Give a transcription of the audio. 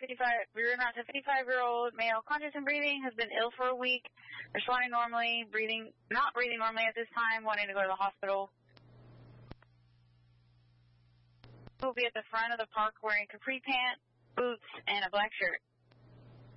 55-year-old male, conscious and breathing, has been ill for a week, responding normally, not breathing normally at this time, wanting to go to the hospital. He will be at the front of the park wearing capri pants, boots, and a black shirt.